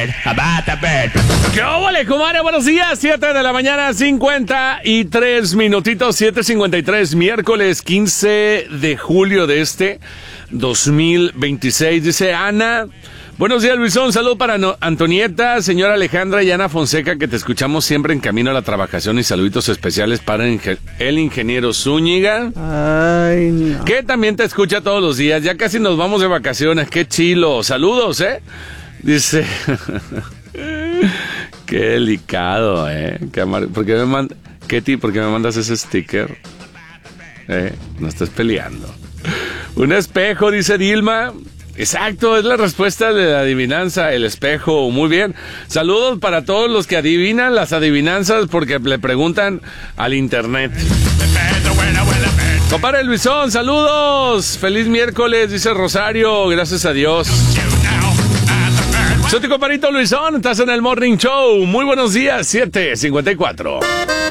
¿Qué óvole, comadre? Buenos días, 7 de la mañana, 53 minutitos, 7:53, miércoles 15 de julio de este 2026. Dice Ana, buenos días, Luisón, salud para Antonieta, señora Alejandra y Ana Fonseca, que te escuchamos siempre en camino a la trabajación, y saluditos especiales para el ingeniero Zúñiga. Ay, no. Que también te escucha todos los días, ya casi nos vamos de vacaciones, qué chilo, saludos, dice... Qué delicado, ¿Por qué Ketty, ¿por qué me mandas ese sticker? No estás peleando. Un espejo, dice Dilma. Exacto, es la respuesta de la adivinanza, el espejo. Muy bien. Saludos para todos los que adivinan las adivinanzas porque le preguntan al internet. Compadre Luisón, saludos. Feliz miércoles, dice Rosario. Gracias a Dios. Soy tu compadrito Luisón, estás en el Morning Show. Muy buenos días, 7:54.